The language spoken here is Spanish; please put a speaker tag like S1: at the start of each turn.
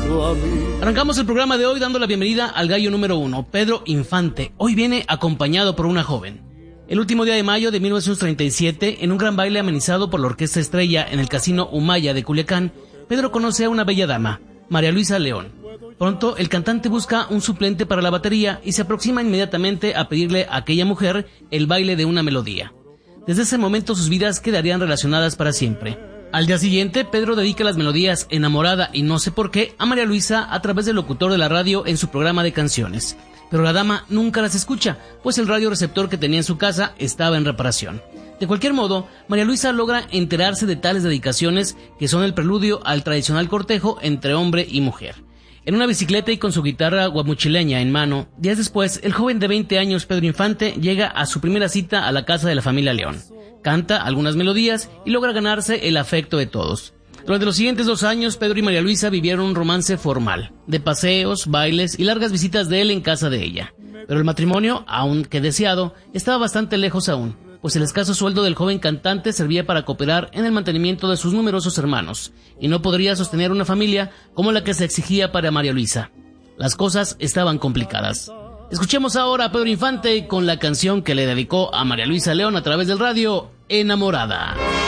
S1: junto a mí.
S2: Arrancamos el programa de hoy dando la bienvenida al gallo número 1, Pedro Infante. Hoy viene acompañado por una joven. El último día de mayo de 1937, en un gran baile amenizado por la Orquesta Estrella en el Casino Humaya de Culiacán, Pedro conoce a una bella dama, María Luisa León. Pronto, el cantante busca un suplente para la batería y se aproxima inmediatamente a pedirle a aquella mujer el baile de una melodía. Desde ese momento sus vidas quedarían relacionadas para siempre. Al día siguiente, Pedro dedica las melodías Enamorada y No sé por qué a María Luisa a través del locutor de la radio en su programa de canciones. Pero la dama nunca las escucha, pues el radioreceptor que tenía en su casa estaba en reparación. De cualquier modo, María Luisa logra enterarse de tales dedicaciones que son el preludio al tradicional cortejo entre hombre y mujer. En una bicicleta y con su guitarra guamuchileña en mano, días después, el joven de 20 años Pedro Infante llega a su primera cita a la casa de la familia León. Canta algunas melodías y logra ganarse el afecto de todos. Durante los siguientes 2 años, Pedro y María Luisa vivieron un romance formal, de paseos, bailes y largas visitas de él en casa de ella. Pero el matrimonio, aunque deseado, estaba bastante lejos aún, pues el escaso sueldo del joven cantante servía para cooperar en el mantenimiento de sus numerosos hermanos, y no podría sostener una familia como la que se exigía para María Luisa. Las cosas estaban complicadas. Escuchemos ahora a Pedro Infante con la canción que le dedicó a María Luisa León a través del radio, Enamorada.